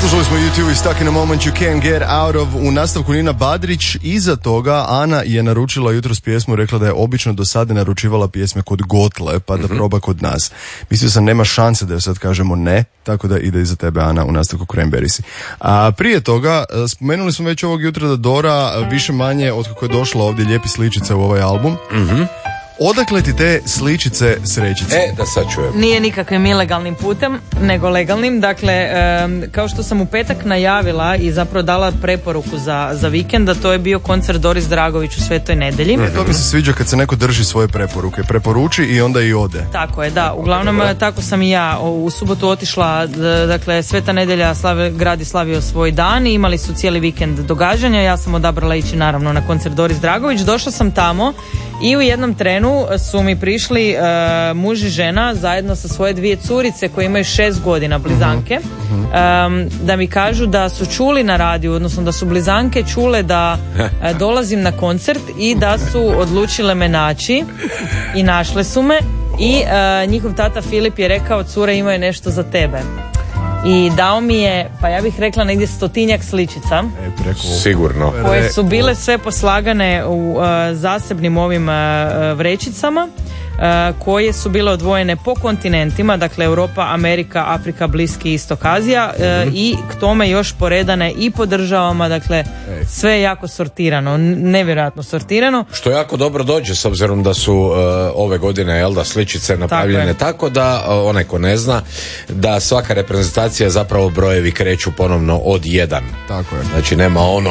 Slušali smo YouTube i Stuck in a Moment You Can't Get Out Of. U nastavku Nina Badrić. Iza toga Ana je naručila jutros pjesmu, rekla da je obično do sada naručivala pjesme kod Gotle, pa da proba kod nas. Mislio sam nema šanse da joj sad kažemo ne, tako da ide iza tebe Ana u nastavku Cranberries. A prije toga, spomenuli smo već ovog jutra da Dora više manje otkako je došla ovdje lijepi sličice u ovaj album. Odakle ti te sličice srećice? Da sad čujem. Nije nikakvim ilegalnim putem, nego legalnim. Dakle, kao što sam u petak najavila i zapravo dala preporuku za vikend, da to je bio koncert Doris Dragović u Svetoj Nedelji. To mi se sviđa kad se neko drži svoje preporuke. Preporuči i onda i ode. Tako je, da. Uglavnom, tako sam i ja u subotu otišla, dakle, Sveta Nedelja, grad je slavio svoj dan i imali su cijeli vikend događanja. Ja sam odabrala ići naravno na koncert Doris Dragović. Došla sam tamo i u jednom trenu su mi prišli muž i žena zajedno sa svoje dvije curice koje imaju 6 godina, blizanke, da mi kažu da su čuli na radiju, odnosno da su blizanke čule da dolazim na koncert i da su odlučile me naći i našle su me i njihov tata Filip je rekao: cure, imaju nešto za tebe. I dao mi je, pa ja bih rekla, negdje 100-tinjak sličica. Sigurno. Koje su bile sve poslagane u zasebnim ovim vrećicama, koje su bile odvojene po kontinentima, dakle Europa, Amerika, Afrika, Bliski istok, Azija, i k tome još poredane i po državama, dakle sve je jako sortirano, nevjerojatno sortirano. Što jako dobro dođe, s obzirom da su ove godine, jel da, sličice napravljene tako da, onaj ko ne zna, da svaka reprezentacija zapravo brojevi kreću ponovno od 1. Tako je. Znači nema ono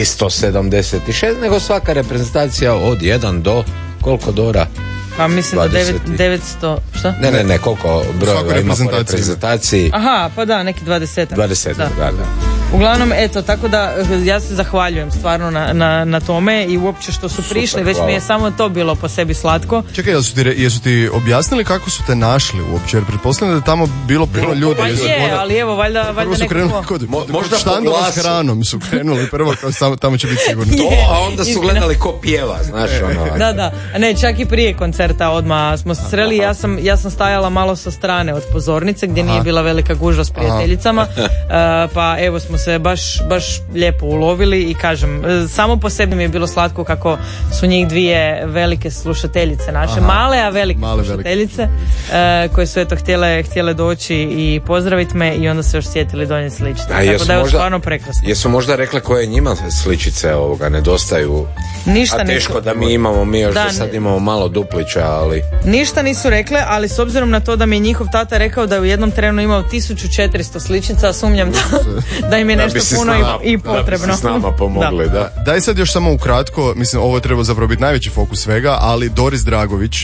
376, nego svaka reprezentacija od 1 do koliko, Dora? Pa mislim da 900, šta? Ne, koliko brojeva ima po reprezentaciji? Aha, pa da, neki 20. 20, da. Uglavnom, eto, tako da ja se zahvaljujem stvarno na tome i uopće što su prišli. Super, već mi je samo to bilo po sebi slatko. Čekaj, jesu ti objasnili kako su te našli uopće? Jer pretpostavljam da je tamo bilo puno ljudi. Pa je, ali evo, valjda nekako. Možda štandova s hranom su krenuli prvo, kao tamo će biti sigurno. A onda su gledali ko pjeva, znaš ono. Da, ne, čak i prije koncerta odmah smo se sreli. Ja sam stajala malo sa strane od pozornice gdje nije bila velika gužva s prijateljicama, pa evo smo se baš lijepo ulovili i kažem, samo po sebi mi je bilo slatko kako su njih dvije velike slušateljice naše, male a velike slušateljice, koje su eto htjele doći i pozdraviti me i onda se još sjetili donijeti sličice. Tako da je stvarno prekrasno. Jesu možda rekle koje njima sličice nedostaju? Ništa a teško nisu. Da mi imamo, mi još da sad imamo malo duplića, ali... Ništa nisu rekle, ali s obzirom na to da mi je njihov tata rekao da je u jednom trenu imao 1400 sličica, sumnjam da im je nešto puno i potrebno. Da bi si s nama pomogli, da. Daj sad još samo ukratko, mislim ovo treba zapravo biti najveći fokus svega, ali Doris Dragović.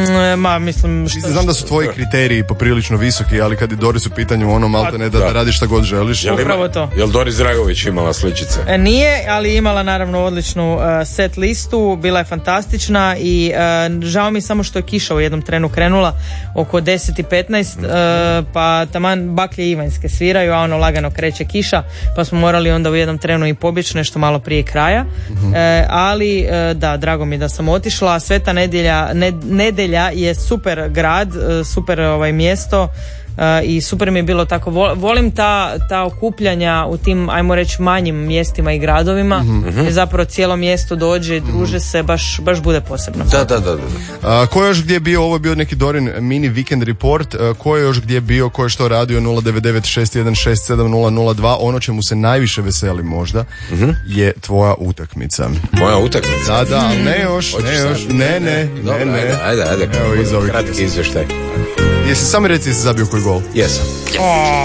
Znam da su tvoji kriteriji poprilično visoki, ali kad je Doris u pitanju ono malte ne da radiš šta god želiš. Upravo to. Jel Doris Dragović imala sličice? Nije, ali imala naravno odličnu set listu, bila je fantastična i žao mi samo što je kiša u jednom trenu krenula oko 10:15, pa taman baklje Ivanjske sviraju, a ono lagano kreće kiša, pa smo morali onda u jednom trenu i pobjeći nešto malo prije kraja, ali da, drago mi da sam otišla. Sveta Nedelja je super grad, super mjesto, i super mi je bilo tako. Volim ta okupljanja u tim, ajmo reći, manjim mjestima i gradovima, gdje zapravo cijelo mjesto dođe, druže se, baš bude posebno. Da. Ko je još gdje bio? Ovo je bio neki Dorin mini weekend report. Ko je još gdje bio, ko je što radio? 09961670002. Ono čemu se najviše veseli možda je tvoja utakmica. Moja utakmica? Da, ne još. Ne. Ajde. Evo, kratki izvještaj. Jesi sam reci jesi zabio koji gol? Jesam.